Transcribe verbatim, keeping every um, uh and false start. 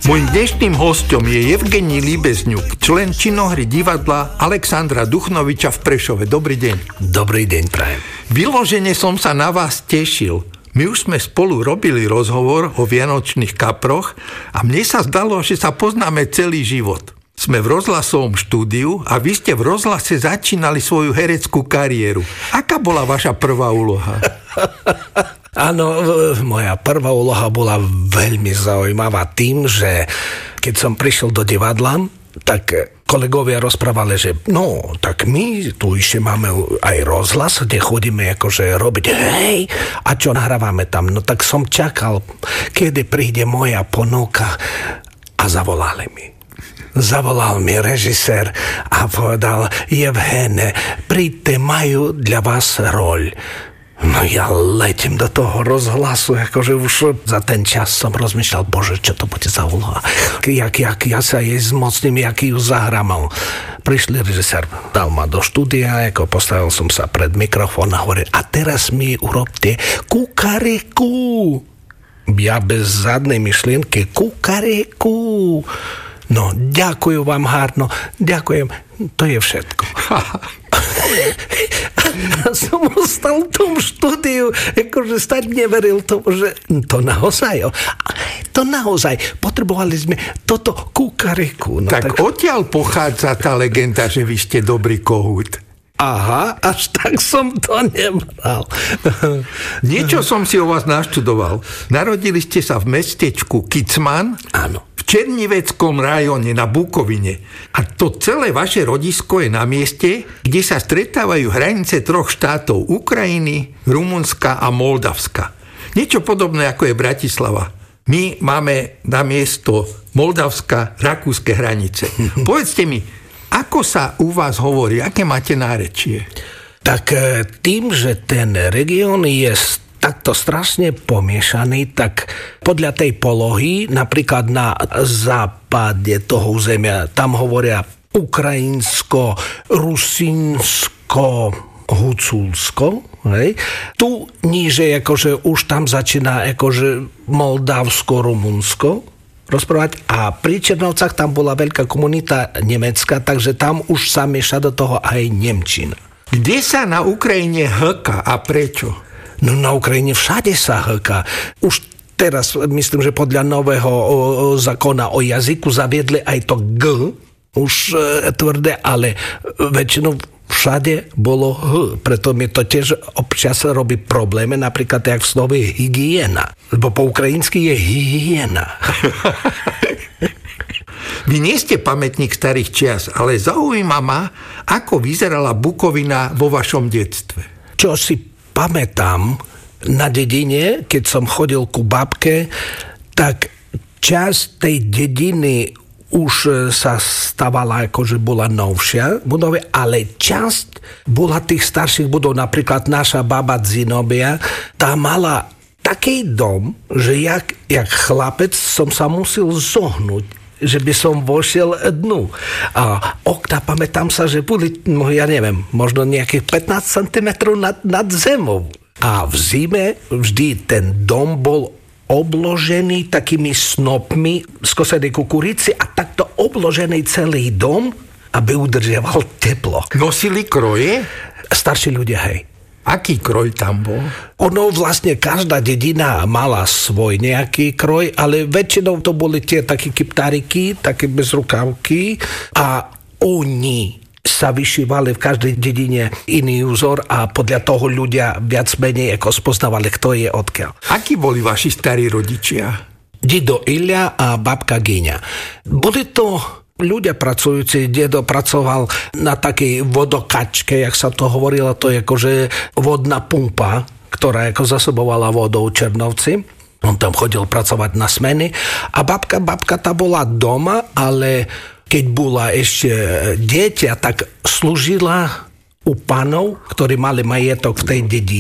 Mojím dnešným hosťom je Evgenij Líbezňuk, člen činohry divadla Alexandra Duchnoviča v Prešove. Dobrý deň. Dobrý deň, prajem. Vyložene som sa na vás tešil. My už sme spolu robili rozhovor o vianočných kaproch a mne sa zdalo, že sa poznáme celý život. Sme v rozhlasovom štúdiu a vy ste v rozhlase začínali svoju hereckú kariéru. Aká bola vaša prvá úloha? Áno, moja prvá úloha bola veľmi zaujímavá tým, že keď som prišiel do divadla, tak kolegovia rozprávali, že no, tak my tu ešte máme aj rozhlas, kde chodíme akože robiť, hej, a čo nahrávame tam? No tak som čakal, kedy príde moja ponuka a zavolali mi. Zavolal mi režisér a povedal, Evgene, príďte, majú dla vás roľ. No ja letím do toho rozhlasu, akože už za ten čas som rozmýšľal, bože, čo to bude za úloha. Jak, jak ja sa jej zmocním, jak ju zahramal. Prišli režisér, dal ma do štúdia, ako postavil som sa pred mikrofón a hovoril, a teraz mi urobte kukariku. Ja bez zadnej myšlienky, kukariku. No, ďakujem vám, Hárno, ďakujem, to je všetko. A som ostal v tom štúdiu, akože stať neveril tomu, že to naozaj, to naozaj, potrebovali sme toto kukariku. No, tak, tak odtiaľ pochádza tá legenda, že vy ste dobrý kohút. Aha, až tak som to nebral. Niečo som si o vás naštudoval. Narodili ste sa v mestečku Kicman. Áno. V Černiveckom rajóne na Bukovine. A to celé vaše rodisko je na mieste, kde sa stretávajú hranice troch štátov, Ukrajiny, Rumunska a Moldavska. Niečo podobné ako je Bratislava. My máme na miesto Moldavska rakúske hranice. Povedzte mi, ako sa u vás hovorí, aké máte nárečie? Tak tým, že ten región je takto strašne pomiešaný, tak podľa tej polohy, napríklad na západe toho územia, tam hovoria ukrajinsko, rusínsko, huculsko, hej. Tu níže, akože už tam začína akože moldavsko, rumunsko rozprávať a pri Černovcach tam bola veľká komunita nemecká, takže tam už sa mieša do toho aj nemčina. Kde sa na Ukrajine hĺka a prečo? No na Ukrajine všade sa hĺka. Už teraz myslím, že podľa nového o, o, zákona o jazyku zaviedli aj to G, už e, tvrdé, ale väčšinou všade bolo H. Preto mi to tiež občas robí problémy, napríklad jak v slove hygiena. Lebo po ukrajinsky je hygiena. Vy nie ste pamätník starých čias, ale zaujíma ma, ako vyzerala Bukovina vo vašom detstve. Čo si pamätám na dedine, keď som chodil ku babke, tak časť tej dediny už sa stavala, akože bola novšia budova, ale časť bola tých starších budov, napríklad naša baba Zinobia, tá mala taký dom, že jak, jak chlapec som sa musel zohnúť, že by som vošiel dnu. A okna, pamätám sa, že boli, no ja neviem, možno nejakých pätnásť centimetrov nad, nad zemou. A v zime vždy ten dom bol obložený takými snopmi skosenej kukurici a takto obložený celý dom, aby udržiaval teplo. Nosili kroje? Starší ľudia, hej. Aký kroj tam bol? Ono vlastne, každá dedina mala svoj nejaký kroj, ale väčšinou to boli tie také kyptáriky, také bez rukávky a oni sa vyšívali v každej dedine iný úzor a podľa toho ľudia viac menej ako spoznávali, kto je odkiaľ. Akí boli vaši starí rodičia? Dido Ilia a babka Gyňa. Boli to ľudia pracujúci, dedo pracoval na takej vodokačke, jak sa to hovorilo, to je akože vodná pumpa, ktorá ako zasobovala vodou Černovci. On tam chodil pracovať na smeny a babka, babka tá bola doma, ale keď bola ešte dieťa, tak slúžila u panov, ktorí mali majetok v tej dedine.